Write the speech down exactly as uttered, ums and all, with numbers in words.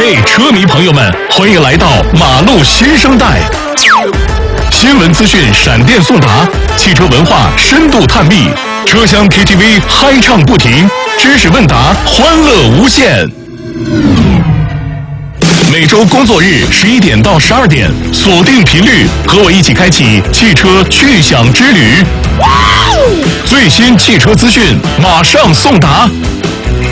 嘿，车迷朋友们，欢迎来到马路新生代。新闻资讯闪电送达，汽车文化深度探秘，车厢 K T V 嗨唱不停，知识问答欢乐无限。每周工作日十一点到十二点，锁定频率，和我一起开启汽车趣享之旅。最新汽车资讯马上送达，